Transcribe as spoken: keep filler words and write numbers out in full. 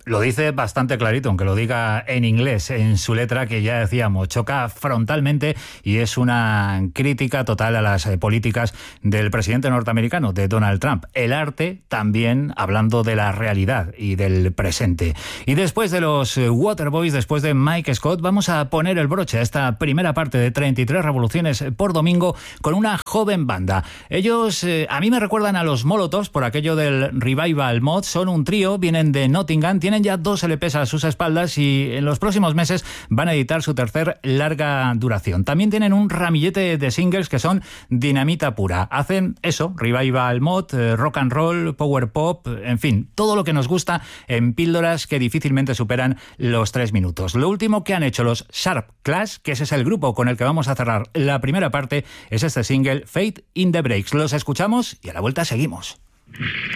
Lo dice bastante clarito, aunque lo diga en inglés, en su letra, que ya decíamos, choca frontalmente y es una crítica total a las eh, políticas del presidente norteamericano, de Donald Trump. El arte también hablando de la realidad y del presente. Y después de los eh, Waterboys, después de Mike Scott, vamos a poner el broche a esta primera parte de treinta y tres revoluciones por domingo con una joven banda. Ellos eh, a mí me recuerdan a los Molotovs por aquello del Revival Mod. Son un trío, vienen de Nottingham, tienen Tienen ya dos L Pes a sus espaldas y en los próximos meses van a editar su tercer larga duración. También tienen un ramillete de singles que son dinamita pura. Hacen eso, revival mod, eh, rock and roll, power pop, en fin, todo lo que nos gusta en píldoras que difícilmente superan los tres minutos. Lo último que han hecho los Sharp Clash, que ese es el grupo con el que vamos a cerrar la primera parte, es este single Fate in the Breaks. Los escuchamos y a la vuelta seguimos.